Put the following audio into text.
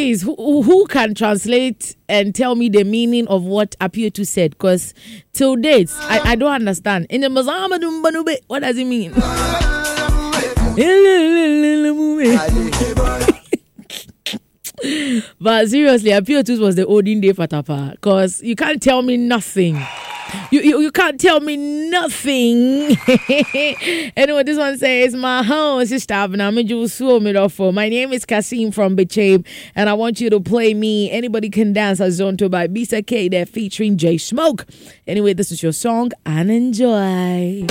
Please, who can translate and tell me the meaning of what Apiotu said? Because till date, I don't understand. In the Mazama, what does it mean? But seriously, Apiotu was the olden day Fatapa. Because you can't tell me nothing. You can't tell me nothing. Anyway, this one says, my home sister, my name is Kasim from Bichame, and I want you to play me Anybody Can Dance as Zonto by Bisa K. They're featuring J Smoke. Anyway, this is your song and enjoy.